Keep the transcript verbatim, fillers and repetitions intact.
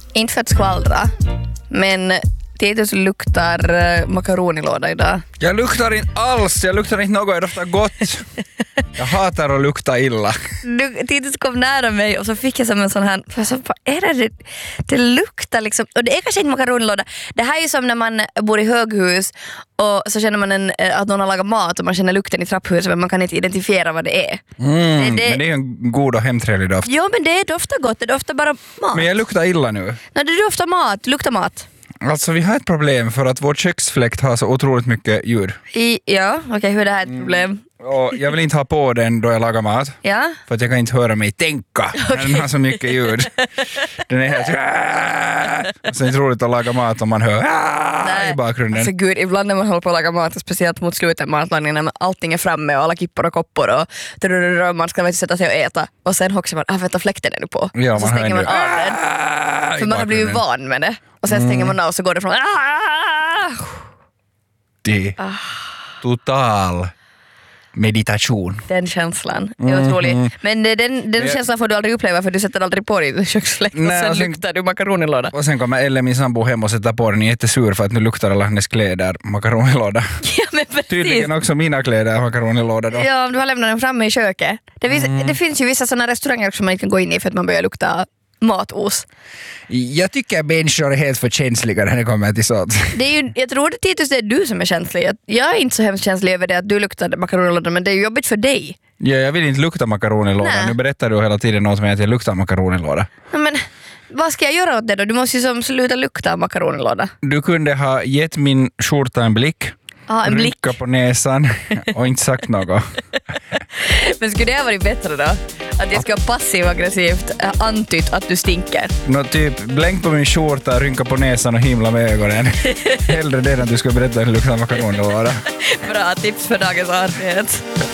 Inte för att skvallra, men Titus luktar uh, makaronilåda idag. Jag luktar inte alls, jag luktar inte något, jag doftar gott. Jag hatar att lukta illa. Du, Titus kom nära mig och så fick jag som en sån här, för så, vad är det? Det luktar liksom, och det är kanske inte makaronilåda. Det här är ju som när man bor i höghus och så känner man en, att någon har lagat mat och man känner lukten i trapphuset men man kan inte identifiera vad det är. Mm, det, det, men det är ju en god och hemtrevlig doft. Jo, men det doftar gott, det doftar bara mat. Men jag luktar illa nu. Nej, det doftar mat, luktar mat. Alltså vi har ett problem för att vår köksfläkt har så otroligt mycket ljud. I, ja, okej, okay, hur är det här ett problem? Mm. Och jag vill inte ha på den då jag lagar mat. Ja. För att jag kan inte höra mig tänka. Okay. Den har så mycket ljud. Den är helt... Och så är det inte roligt att laga mat om man hör i bakgrunden. Alltså gud, ibland när man håller på att laga mat, speciellt mot slutet av matlagningen, när allting är framme och alla kippor och koppor och man ska sätta sig och äta. Och sen hoxar man, ah vänta, fläkten är nu på. Ja, och så stänger man av den. För man har blivit van med det. Och sen mm. stänger man av och så går det från... Det är total meditation. Den känslan är mm. otrolig. Men den, den jag, känslan får du aldrig uppleva för du sätter aldrig på din köksfläkt och sen, sen luktar du makaronilåda. Och sen kommer Elle, min sambo, hem och sätter på den. Jag är jättesur för att nu luktar alla hennes kläder makaronilåda. Ja, men precis. Tydligen också mina kläder makaronilåda då. Ja, om du har lämnat den framme i köket. Det finns, mm. det finns ju vissa sådana restauranger som man inte kan gå in i för att man börjar lukta matos. Jag tycker människor är helt för känsliga när det kommer till sånt. Det är ju, jag tror att Titus, det är du som är känslig. Jag, jag är inte så hemskt känslig över det att du luktar makaronilåda, men det är ju jobbigt för dig. Ja, jag vill inte lukta makaronilåda. Nu berättar du hela tiden åt mig att jag luktar makaronilåda. Men vad ska jag göra åt det då? Du måste ju som sluta lukta makaronilåda. Du kunde ha gett min skjorta en blick. Ah, en blick. Rycka på näsan och inte sagt något. Men skulle det ha varit bättre då? Att jag ska passiv-aggressivt antytt att du stinker? Nå typ, blänk på min skjorta, rynka på näsan och himla med ögonen. Hellre det än att du ska berätta att du luktar makaronilåda. Bra tips för dagens artighet.